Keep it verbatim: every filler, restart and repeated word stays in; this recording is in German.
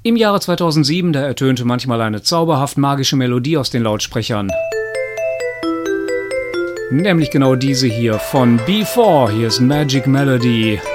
Im Jahre zweitausendsieben, da ertönte manchmal eine zauberhaft magische Melodie aus den Lautsprechern. Nämlich genau diese hier von B vier. Hier ist Magic Melody.